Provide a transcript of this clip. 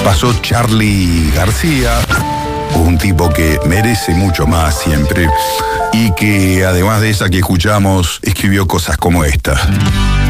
pasó Charly García, un tipo que merece mucho más siempre y que además de esa que escuchamos, escribió cosas como esta.